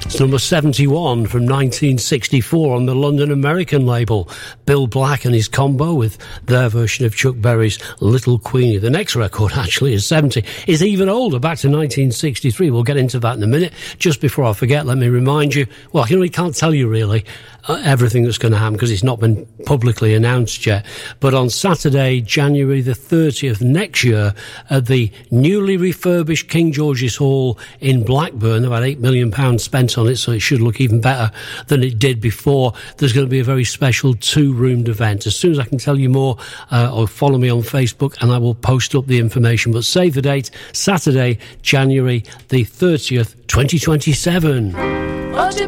It's number 71 from 1964 on the London American label. Bill Black and his combo with their version of Chuck Berry's Little Queenie. The next record actually is 70. It's even older, back to 1963. We'll get into that in a minute. Just before I forget, let me remind you, well, I really can't tell you really everything that's going to happen because it's not been publicly announced yet. But on Saturday, January the 30th next year, at the newly refurbished King George's Hall in Blackburn, about £8 million spent on it, so it should look even better than it did before. There's going to be a very special two-roomed event. As soon as I can tell you more, or follow me on Facebook and I will post up the information. But save the date, Saturday, January the 30th, 2027. What you